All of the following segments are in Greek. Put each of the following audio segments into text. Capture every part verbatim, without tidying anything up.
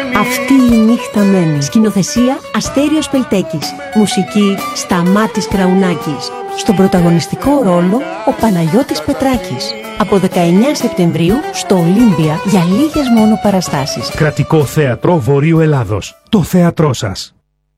Αυτή η νύχτα μένει. Σκηνοθεσία Αστέριος Πελτέκης. Μουσική Σταμάτης Κραουνάκης. Στον πρωταγωνιστικό ρόλο ο Παναγιώτης Πετράκης. Από δεκαεννέα Σεπτεμβρίου στο Ολύμπια για λίγες μόνο παραστάσεις. Κρατικό Θέατρο Βορείου Ελλάδος. Το θέατρό σας.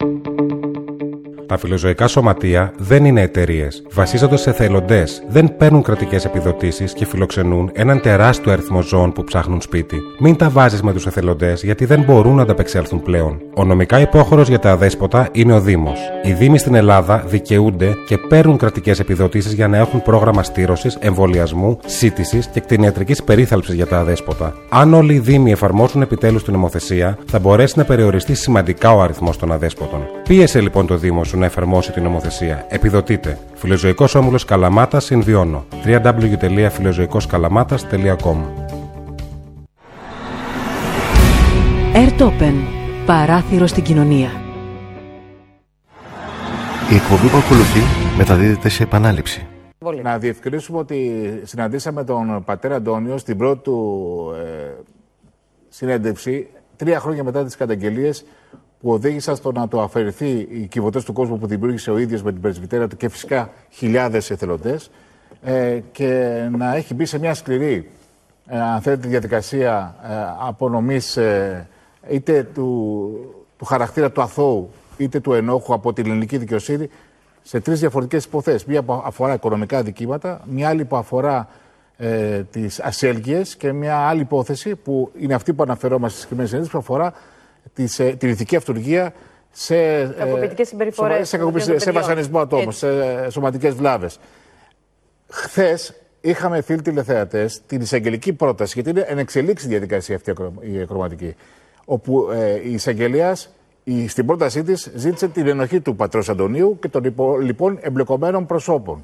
Τα φιλοζωικά σωματεία δεν είναι εταιρείες. Βασίζονται σε εθελοντές, δεν παίρνουν κρατικές επιδοτήσεις και φιλοξενούν έναν τεράστιο αριθμό ζώων που ψάχνουν σπίτι. Μην τα βάζεις με τους εθελοντές, γιατί δεν μπορούν να ανταπεξέλθουν πλέον. Ο νομικά υπόχωρος για τα αδέσποτα είναι ο Δήμος. Οι Δήμοι στην Ελλάδα δικαιούνται και παίρνουν κρατικές επιδοτήσεις για να έχουν πρόγραμμα στήρωσης, εμβολιασμού, σύτησης και κτηνιατρικής περίθαλψης για τα αδέσποτα. Αν όλοι οι Δήμοι εφαρμόσουν επιτέλους την νομοθεσία, θα μπορέσει να περιοριστεί σημαντικά ο αριθμός των αδέσποτων. Πίεσε λοιπόν το Δήμο σου να εφαρμόσει την νομοθεσία. Επιδοτείτε. Φιλοζωικός Όμιλος Καλαμάτας Συνδυώνω. double-u double-u double-u τελεία φιλοζωικός καλαμάτας τελεία com. Airtopen. Παράθυρο στην κοινωνία. Η εκπομπή που ακολουθεί μεταδίδεται σε επανάληψη. Να διευκρινίσουμε ότι συναντήσαμε τον πατέρα Αντώνιο στην πρώτη του ε, συνέντευξη τρία χρόνια μετά τις καταγγελίες που οδήγησαν στο να το αφαιρεθεί οι κυβωτές του κόσμου που δημιούργησε ο ίδιος με την πρεσβυτέρα του και φυσικά χιλιάδες εθελοντές ε, και να έχει μπει σε μια σκληρή ε, αν θέλετε, διαδικασία ε, απονομής ε, είτε του, του χαρακτήρα του αθώου είτε του ενόχου από την ελληνική δικαιοσύνη σε τρεις διαφορετικές υποθέσεις. Μία που αφορά οικονομικά δικήματα, μία άλλη που αφορά ε, τις ασέλγειες και μία άλλη υπόθεση που είναι αυτή που αναφερόμαστε στις συγκεκριμένες συνέντευξεις που αφορά της, ε, την ηθική αυτουργία σε, κακοποιητικές συμπεριφορές, σε, σε, σε βασανισμό ατόμων, σε σωματικές βλάβες. Χθες είχαμε φίλοι τηλεθεατές την εισαγγελική πρόταση, γιατί είναι εν εξελίξει διαδικασία αυτή η ακροματική, όπου ε, η εισαγγελίας η, στην πρότασή της ζήτησε την ενοχή του πατρός Αντωνίου και των λοιπόν εμπλεκομένων προσώπων.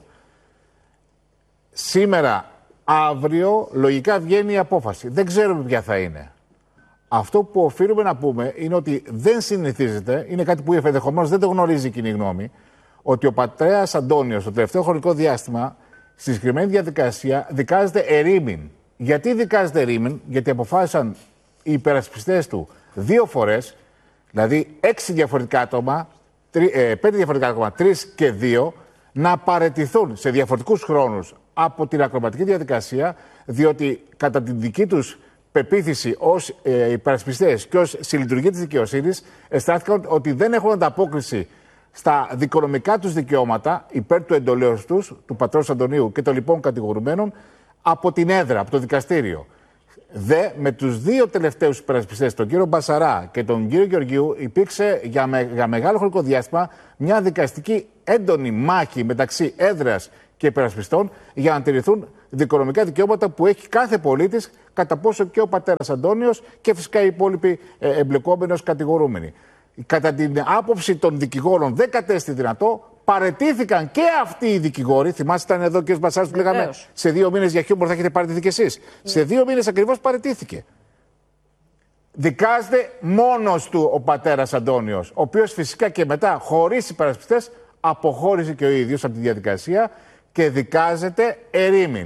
Σήμερα, αύριο, λογικά βγαίνει η απόφαση. Δεν ξέρουμε ποια θα είναι. Αυτό που οφείλουμε να πούμε είναι ότι δεν συνηθίζεται, είναι κάτι που ενδεχομένως δεν το γνωρίζει η κοινή γνώμη, ότι ο πατέρας Αντώνιος στο τελευταίο χρονικό διάστημα στη συγκεκριμένη διαδικασία δικάζεται ερήμην. Γιατί δικάζεται ερήμην? Γιατί αποφάσισαν οι υπερασπιστές του δύο φορές, δηλαδή έξι διαφορετικά άτομα, τρι, ε, πέντε διαφορετικά άτομα, τρεις και δύο, να παραιτηθούν σε διαφορετικούς χρόνους από την ακροματική διαδικασία, διότι κατά την δική τους πεποίθηση ως ε, υπερασπιστές και ως συλλειτουργοί της δικαιοσύνης αισθάνθηκαν ότι δεν έχουν ανταπόκριση στα δικονομικά τους δικαιώματα υπέρ του εντολέως τους, του πατρός Αντωνίου και των λοιπόν κατηγορουμένων από την έδρα, από το δικαστήριο. Δε με τους δύο τελευταίους υπερασπιστές, τον κύριο Μπασαρά και τον κύριο Γεωργίου, υπήρξε για, με, για μεγάλο χρονικό διάστημα μια δικαστική έντονη μάχη μεταξύ έδρας και υπερασπιστών για να τηρηθούν δικονομικά δικαιώματα που έχει κάθε πολίτης, κατά πόσο και ο πατέρας Αντώνιος και φυσικά οι υπόλοιποι ε, εμπλεκόμενοι ως κατηγορούμενοι. Κατά την άποψη των δικηγόρων δεν κατέστη δυνατό, παραιτήθηκαν και αυτοί οι δικηγόροι. Θυμάστε, ήταν εδώ και ο Μπασάρας που λέγαμε σε δύο μήνες για χιούμορ θα έχετε παραιτηθεί κι εσείς. Ναι. Σε δύο μήνες ακριβώς παραιτήθηκε. Δικάζεται μόνος του ο πατέρας Αντώνιος, ο οποίος φυσικά και μετά, χωρίς υπερασπιστές, αποχώρησε και ο ίδιος από τη διαδικασία και δικάζεται ερήμην.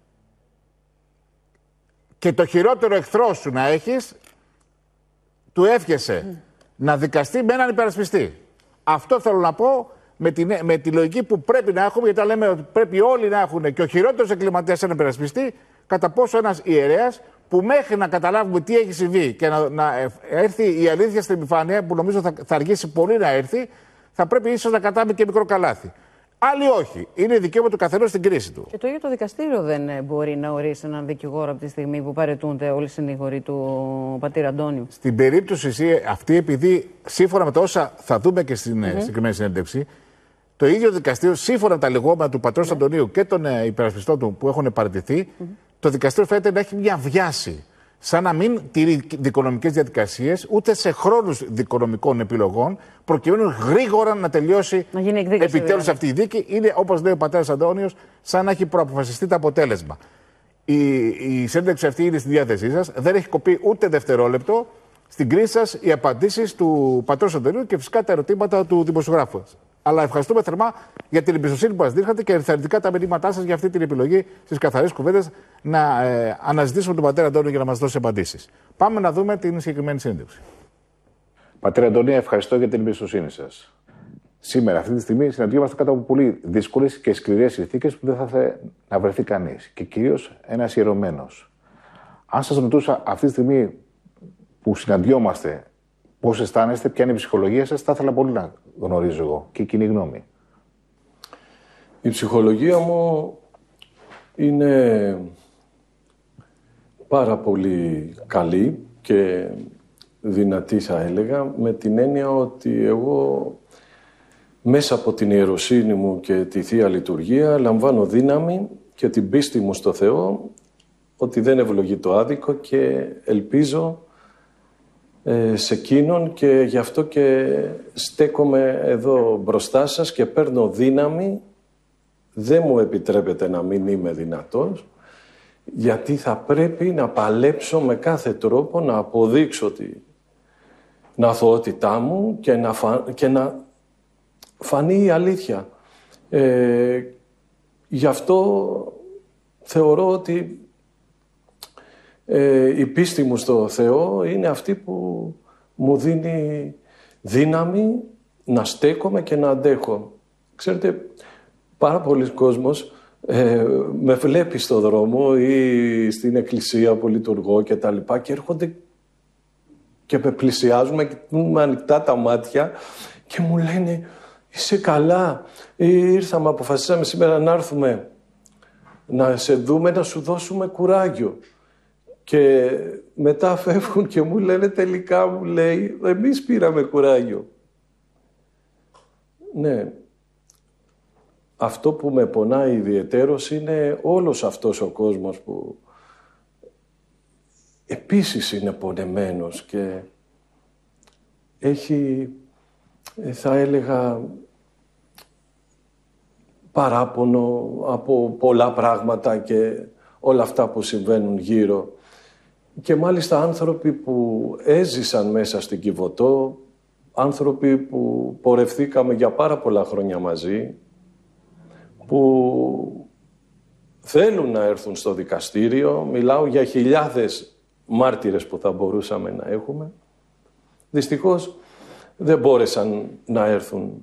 Και το χειρότερο εχθρό σου να έχεις, του εύχεσαι mm. να δικαστεί με έναν υπερασπιστή. Αυτό θέλω να πω με τη, με τη λογική που πρέπει να έχουμε, γιατί λέμε ότι πρέπει όλοι να έχουν και ο χειρότερος εγκληματίας έναν υπερασπιστή, κατά πόσο ένας ιερέας που μέχρι να καταλάβουμε τι έχει συμβεί και να, να έρθει η αλήθεια στην επιφάνεια, που νομίζω θα, θα αργήσει πολύ να έρθει, θα πρέπει ίσως να κατάμε και μικρό καλάθι. Άλλοι όχι. Είναι δικαίωμα του καθενός στην κρίση του. Και το ίδιο το δικαστήριο δεν μπορεί να ορίσει έναν δικηγόρο από τη στιγμή που παραιτούνται όλοι οι συνήγοροι του πατήρα Αντώνιου. Στην περίπτωση αυτή, επειδή σύμφωνα με τα όσα θα δούμε και στην mm-hmm. συγκεκριμένη συνέντευξη, το ίδιο δικαστήριο, σύμφωνα με τα λεγόμενα του πατρός mm-hmm. Αντωνίου και των ε, υπερασπιστών του που έχουν παραιτηθεί, mm-hmm. το δικαστήριο φαίνεται να έχει μια βιάση. Σαν να μην τηρεί δικονομικές διαδικασίες, ούτε σε χρόνους δικονομικών επιλογών, προκειμένου γρήγορα να τελειώσει επιτέλους δηλαδή αυτή η δίκη. Είναι, όπως λέει ο πατέρας Αντώνιος, σαν να έχει προαποφασιστεί το αποτέλεσμα. Η, η συνέντευξη αυτή είναι στη διάθεσή σας. Δεν έχει κοπεί ούτε δευτερόλεπτο. Στην κρίση σας οι απαντήσεις του πατρός Αντωνίου και φυσικά τα ερωτήματα του δημοσιογράφου. Αλλά ευχαριστούμε θερμά για την εμπιστοσύνη που μας δείχνατε και ενθαρρυντικά τα μηνύματά σας για αυτή την επιλογή στις καθαρές κουβέντες να ε, αναζητήσουμε τον πατέρα Αντώνιο για να μας δώσει απαντήσεις. Πάμε να δούμε την συγκεκριμένη συνέντευξη. Πατέρα Αντώνιο, ευχαριστώ για την εμπιστοσύνη σας. Σήμερα, αυτή τη στιγμή, συναντιόμαστε κάτω από πολύ δύσκολες και σκληρές συνθήκες που δεν θα ήθελε να βρεθεί κανείς. Και κυρίως ένας ιερωμένος. Αν σας ρωτούσα αυτή τη στιγμή που συναντιόμαστε, πώς αισθάνεστε, ποια είναι η ψυχολογία σας, θα ήθελα πολύ να γνωρίζω εγώ και η κοινή γνώμη. Η ψυχολογία μου είναι πάρα πολύ καλή και δυνατή, θα έλεγα, με την έννοια ότι εγώ μέσα από την ιεροσύνη μου και τη Θεία Λειτουργία λαμβάνω δύναμη και την πίστη μου στο Θεό ότι δεν ευλογεί το άδικο και ελπίζω ε, σε εκείνον, και γι' αυτό και στέκομαι εδώ μπροστά σας και παίρνω δύναμη. Δεν μου επιτρέπεται να μην είμαι δυνατός, γιατί θα πρέπει να παλέψω με κάθε τρόπο να αποδείξω την αθωότητά μου και να, φα... και να φανεί η αλήθεια. Ε, γι' αυτό θεωρώ ότι ε, η πίστη μου στο Θεό είναι αυτή που μου δίνει δύναμη να στέκομαι και να αντέχω. Ξέρετε, πάρα πολλοί κόσμος ε, με βλέπει στο δρόμο ή στην εκκλησία που λειτουργώ και τα λοιπά και έρχονται και με πλησιάζουν με ανοιχτά τα μάτια και μου λένε «Είσαι καλά, ήρθαμε, αποφασίσαμε σήμερα να έρθουμε να σε δούμε, να σου δώσουμε κουράγιο». Και μετά φεύγουν και μου λένε τελικά, μου λέει, εμείς πήραμε κουράγιο. Ναι. Αυτό που με πονάει ιδιαιτέρως είναι όλος αυτός ο κόσμος που επίσης είναι πονεμένος και έχει, θα έλεγα, παράπονο από πολλά πράγματα και όλα αυτά που συμβαίνουν γύρω. Και μάλιστα άνθρωποι που έζησαν μέσα στην Κιβωτό, άνθρωποι που πορευθήκαμε για πάρα πολλά χρόνια μαζί, που θέλουν να έρθουν στο δικαστήριο. Μιλάω για χιλιάδες μάρτυρες που θα μπορούσαμε να έχουμε. Δυστυχώς δεν μπόρεσαν να έρθουν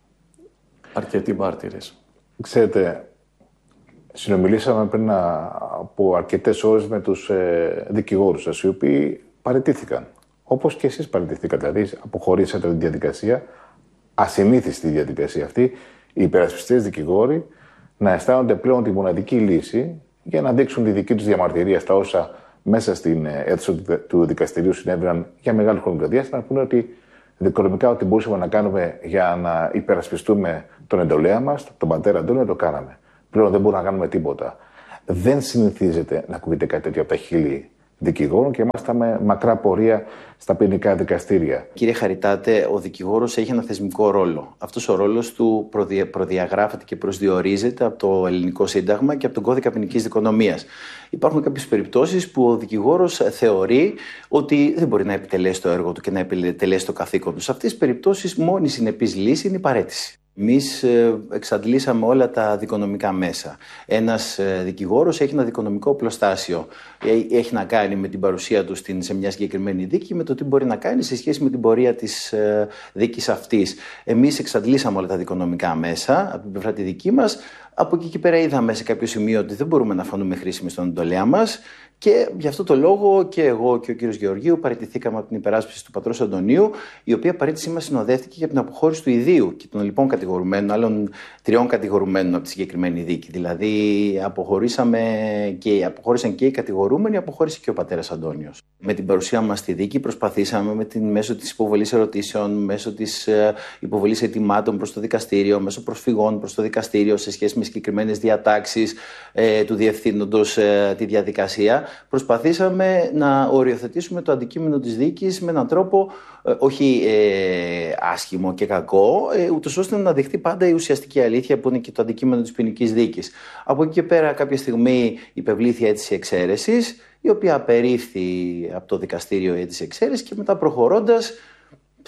αρκετοί μάρτυρες. Ξέρετε, συνομιλήσαμε πριν από αρκετές ώρες με τους ε, δικηγόρους σας, οι οποίοι παραιτήθηκαν. Όπως και εσείς παραιτηθήκατε, δηλαδή αποχωρήσατε την διαδικασία, ασυνήθιστη διαδικασία αυτή, οι υπερασπιστές δικηγόροι να αισθάνονται πλέον τη μοναδική λύση για να δείξουν τη δική τους διαμαρτυρία στα όσα μέσα στην αίθουσα του δικαστηρίου συνέβαιναν για μεγάλο χρονικό διάστημα, να πούνε ότι δικονομικά ό,τι μπορούσαμε να κάνουμε για να υπερασπιστούμε τον εντολέα μας, τον πατέρα Αντώνιο, το κάναμε. Πλέον δεν μπορούμε να κάνουμε τίποτα. Δεν συνηθίζεται να ακούγεται κάτι τέτοιο από τα χείλη δικηγόρων και είμαστε με μακρά πορεία στα ποινικά δικαστήρια. Κύριε Χαριτάτε, ο δικηγόρος έχει ένα θεσμικό ρόλο. Αυτός ο ρόλος του προδια... προδιαγράφεται και προσδιορίζεται από το Ελληνικό Σύνταγμα και από τον Κώδικα Ποινικής Δικονομίας. Υπάρχουν κάποιες περιπτώσεις που ο δικηγόρος θεωρεί ότι δεν μπορεί να επιτελέσει το έργο του και να επιτελέσει το καθήκον του. Σε αυτές τις περιπτώσεις, μόνη συνεπής λύση είναι η παραίτηση. Εμείς εξαντλήσαμε όλα τα δικονομικά μέσα. Ένας δικηγόρος έχει ένα δικονομικό οπλοστάσιο. Έχει να κάνει με την παρουσία του στην, σε μια συγκεκριμένη δίκη, με το τι μπορεί να κάνει σε σχέση με την πορεία της δίκης αυτής. Εμείς εξαντλήσαμε όλα τα δικονομικά μέσα, από την πλευρά τη δική μας. Από εκεί και πέρα είδαμε σε κάποιο σημείο ότι δεν μπορούμε να φανούμε χρήσιμοι στον εντολέα μας. Και γι' αυτό το λόγο και εγώ και ο κύριος Γεωργίου παραιτηθήκαμε από την υπεράσπιση του πατρός Αντωνίου, η οποία παραίτησή μας συνοδεύτηκε για την αποχώρηση του ιδίου και των λοιπών κατηγορουμένων, άλλων τριών κατηγορουμένων από τη συγκεκριμένη δίκη. Δηλαδή, αποχωρήσαμε και, αποχώρησαν και οι κατηγορούμενοι, αποχώρησε και ο πατέρας Αντώνιος. Με την παρουσία μας στη δίκη, προσπαθήσαμε με την, μέσω της υποβολής ερωτήσεων, μέσω της υποβολής αιτημάτων προς το δικαστήριο, μέσω προσφυγών προς το δικαστήριο σε σχέση με συγκεκριμένες διατάξεις ε, του διευθύνοντος ε, τη διαδικασία. Προσπαθήσαμε να οριοθετήσουμε το αντικείμενο της δίκης με έναν τρόπο ε, όχι ε, άσχημο και κακό, ε, ούτως ώστε να δεχτεί πάντα η ουσιαστική αλήθεια που είναι και το αντικείμενο της ποινικής δίκης. Από εκεί και πέρα κάποια στιγμή υπευλήθη αίτηση εξαίρεσης, η οποία απερίφθη από το δικαστήριο η αίτηση εξαίρεσης και μετά προχωρώντας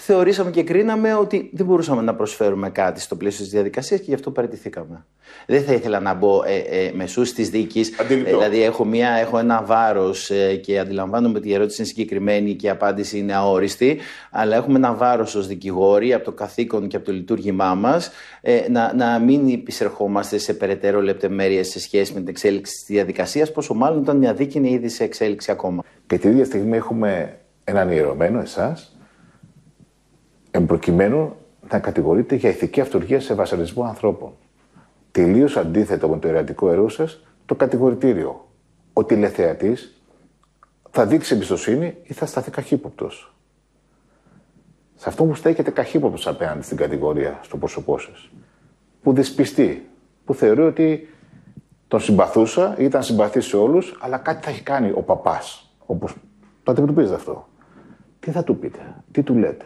θεωρήσαμε και κρίναμε ότι δεν μπορούσαμε να προσφέρουμε κάτι στο πλαίσιο της διαδικασίας και γι' αυτό παραιτηθήκαμε. Δεν θα ήθελα να μπω ε, ε, μεσούς της δίκης. Ε, δηλαδή, έχω, μια, έχω ένα βάρος ε, και αντιλαμβάνομαι ότι η ερώτηση είναι συγκεκριμένη και η απάντηση είναι αόριστη. Αλλά έχουμε ένα βάρος ως δικηγόροι από το καθήκον και από το λειτουργήμά μας ε, να, να μην επισερχόμαστε σε περαιτέρω λεπτομέρειες σε σχέση με την εξέλιξη της διαδικασίας, πόσο μάλλον όταν μια δίκη είναι ήδη σε εξέλιξη ακόμα. Και την ίδια στιγμή έχουμε έναν ιερωμένο, εσάς, εμπροκειμένου να κατηγορείτε για ηθική αυτοργία σε βασανισμό ανθρώπων. Τελείως αντίθετα με το ιερατικό έργο σας, το κατηγορητήριο. Ο τηλεθεατής θα δείξει εμπιστοσύνη ή θα σταθεί καχύποπτος. Σε αυτό που στέκεται καχύποπτος απέναντι στην κατηγορία, στο πρόσωπό σας. Που δυσπιστεί, που θεωρεί ότι τον συμπαθούσα ή ήταν συμπαθής σε όλους, αλλά κάτι θα έχει κάνει ο παπάς. Όπως το αντιμετωπίζετε αυτό. Τι θα του πείτε, τι του λέτε?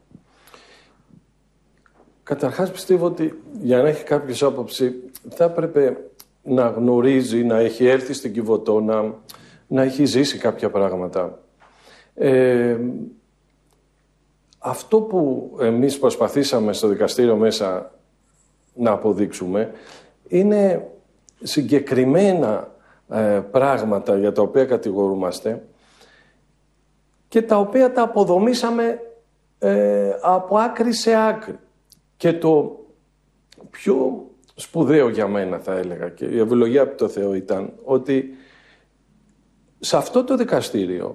Καταρχάς πιστεύω ότι για να έχει κάποιος άποψη θα έπρεπε να γνωρίζει, να έχει έρθει στην Κιβωτό, να, να έχει ζήσει κάποια πράγματα. Ε, αυτό που εμείς προσπαθήσαμε στο δικαστήριο μέσα να αποδείξουμε είναι συγκεκριμένα ε, πράγματα για τα οποία κατηγορούμαστε και τα οποία τα αποδομήσαμε ε, από άκρη σε άκρη. Και το πιο σπουδαίο για μένα, θα έλεγα, και η ευλογία από το Θεό ήταν ότι σε αυτό το δικαστήριο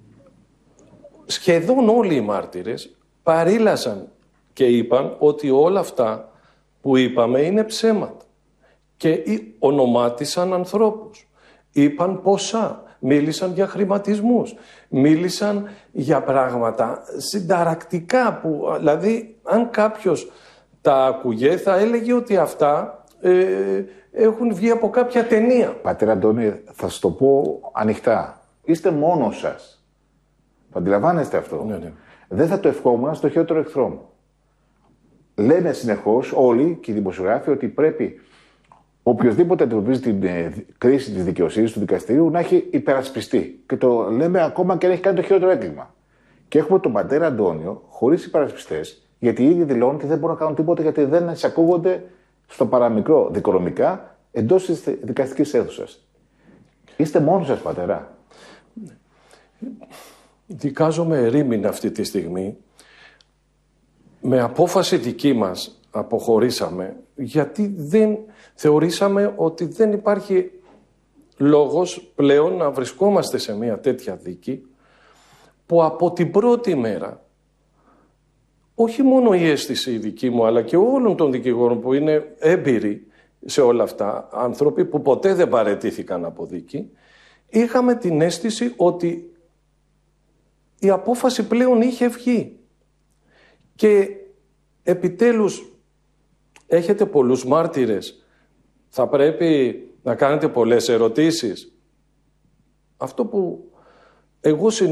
σχεδόν όλοι οι μάρτυρες παρήλασαν και είπαν ότι όλα αυτά που είπαμε είναι ψέματα. Και ονομάτισαν ανθρώπους, είπαν ποσά, μίλησαν για χρηματισμούς, μίλησαν για πράγματα συνταρακτικά που, δηλαδή, αν κάποιος τα ακούγε θα έλεγε ότι αυτά ε, έχουν βγει από κάποια ταινία. Πατέρα Αντώνη, θα σας το πω ανοιχτά. Είστε μόνος σας. Το αντιλαμβάνεστε αυτό? Ναι, ναι. Δεν θα το ευχόμουν στο χειρότερο εχθρό μου. Λένε συνεχώς όλοι και οι δημοσιογράφοι ότι πρέπει οποιοδήποτε αντιμετωπίζει την ε, κρίση της δικαιοσύνης του δικαστηρίου να έχει υπερασπιστεί. Και το λέμε ακόμα και αν έχει κάνει το χειρότερο έγκλημα. Και έχουμε τον πατέρα Αντώνιο χωρίς υπερασπιστές, γιατί οι ίδιοι δηλώνουν ότι δεν μπορούν να κάνουν τίποτα γιατί δεν εισακούγονται στο παραμικρό δικονομικά εντός της δικαστικής αίθουσας. Είστε μόνοι σας, πατέρα. Δικάζομαι ερήμην αυτή τη στιγμή. Με απόφαση δική μας αποχωρήσαμε, γιατί δεν θεωρήσαμε ότι δεν υπάρχει λόγος πλέον να βρισκόμαστε σε μια τέτοια δίκη που από την πρώτη μέρα, όχι μόνο η αίσθηση η δική μου, αλλά και όλων των δικηγόρων που είναι έμπειροι σε όλα αυτά, άνθρωποι που ποτέ δεν παραιτήθηκαν από δίκη, είχαμε την αίσθηση ότι η απόφαση πλέον είχε βγει. Και επιτέλους έχετε πολλούς μάρτυρες, θα πρέπει να κάνετε πολλές ερωτήσεις. Αυτό που εγώ συνεχίζω